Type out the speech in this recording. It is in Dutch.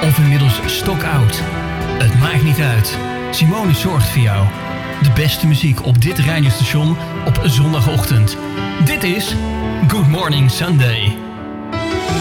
of inmiddels stokoud. Het maakt niet uit. Simone zorgt voor jou. De beste muziek op dit radiostation op zondagochtend. Dit is Good Morning Sunday.